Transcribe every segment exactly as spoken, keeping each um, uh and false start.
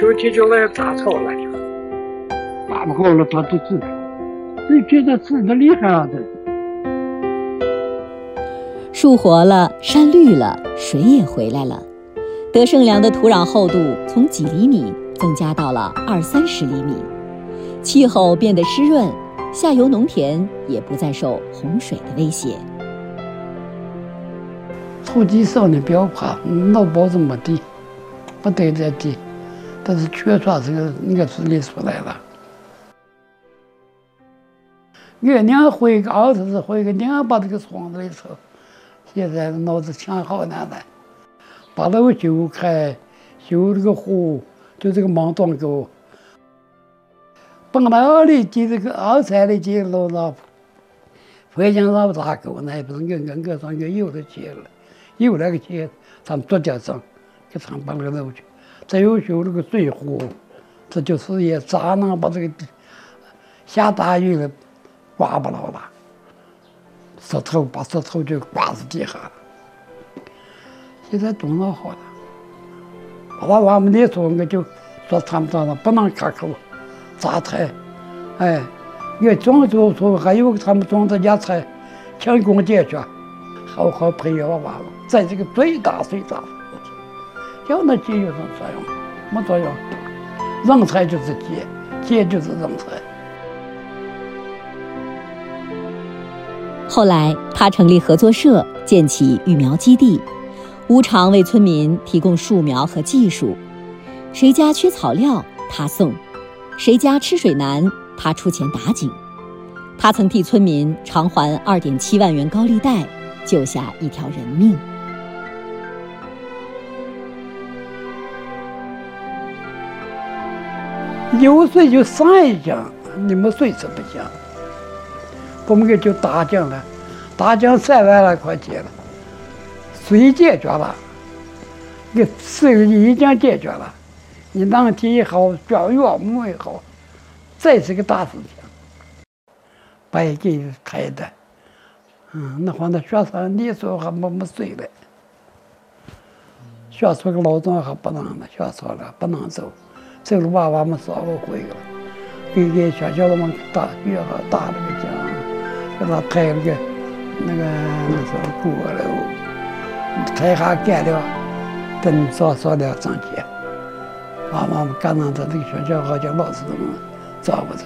秋天就来杂草了，拔不好了他都知道，所以觉得治得厉害了的。 树活了，山绿了，水也回来了。德胜良的土壤厚度从几厘米增加到了二三十厘米，气候变得湿润，下游农田也不再受洪水的威胁。 土地上呢不要怕，脑包这么低，不对再低，但是缺少这个那个是力出来了。月亮回个二十回个两把这个窗子里头，现在脑子想好难来，把那个修开，修这个湖，就这个芒桩沟，本来二里街这个二三里街路上，回江上大沟那也不是硬硬个上有有的街了，有那个街，他们独家上，给他们把那个路去，再有修这个水湖，这就是也咋能把这个下大雨了。刮不牢了，石头把石头就刮死地下了。现在动脑好了，把他我们那时候我就说他们这不能开口榨菜，哎，也种就说还有他们种的芽菜，勤工俭学，好好培养娃娃，在这个最大最大的事情，要那节有什么作用？没作用，人才就是节，节就是人才。 后来，他成立合作社，建起育苗基地，无偿为村民提供树苗和技术。谁家缺草料，他送；谁家吃水难，他出钱打井。他曾替村民偿还二点七万元高利贷，救下一条人命。 有水就上一江，你没水是不行。我们给就大江了，大江三万来块钱了，水解决了，你水已经解决了，你农田也好，庄园牧也好，这是个大事情。白给开的，嗯，那话那学生那时候还没没水嘞，学出个老庄还不能呢，学出了不能走，走了娃娃们少不会了，给给学校我们大学和大那个江。给他抬那个那个那时候过了，抬下干了，等少少了挣钱。妈妈们赶上他这个学校，好像老师们找不着。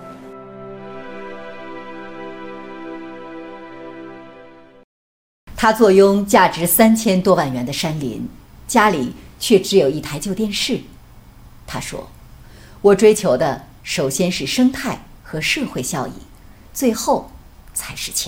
他坐拥价值三千多万元的山林，家里却只有一台旧电视。他说：“我追求的首先是生态和社会效益，最后。”才是钱。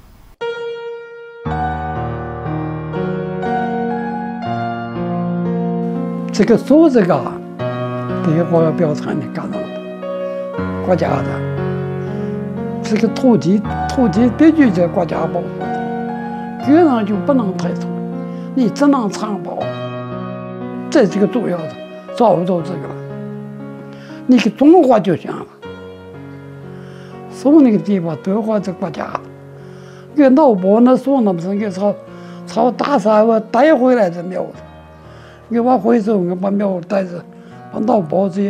这个树这个，这个我要标准的干什么？国家的，这个土地土地必须在国家保护的，个人就不能抬头，你只能承包。这是个主要的，找不着这个了，你给中国就行了。树那个地方都好这国家的，给老包那树那不是给朝朝大山我带回来的苗子，给我回收我把苗带着把老包这些